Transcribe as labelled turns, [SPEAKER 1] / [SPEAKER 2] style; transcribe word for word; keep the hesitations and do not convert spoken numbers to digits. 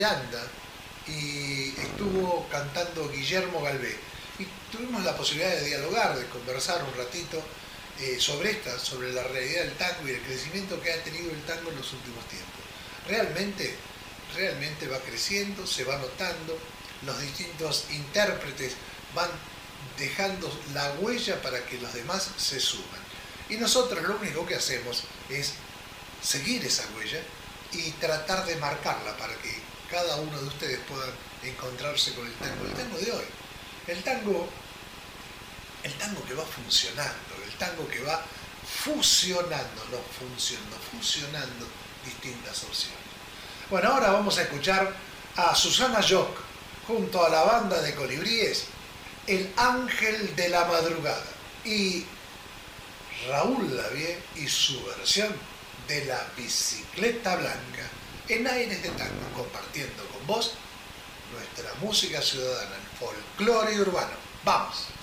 [SPEAKER 1] Miranda y estuvo cantando Guillermo Galvé. Y tuvimos la posibilidad de dialogar, de conversar un ratito eh, sobre esta, sobre la realidad del tango y el crecimiento que ha tenido el tango en los últimos tiempos. Realmente, realmente va creciendo, se va notando, los distintos intérpretes van dejando la huella para que los demás se suman. Y nosotros lo único que hacemos es seguir esa huella y tratar de marcarla para que cada uno de ustedes pueda encontrarse con el tango, el tango de hoy. El tango, el tango que va funcionando, el tango que va fusionando, no funcionando, fusionando distintas opciones. Bueno, ahora vamos a escuchar a Susana Yoc junto a la banda de Colibríes, El Ángel de la Madrugada, y Raúl Lavie y su versión de La Bicicleta Blanca, en Aires de Tango, compartiendo con vos nuestra música ciudadana, el folclore urbano. ¡Vamos!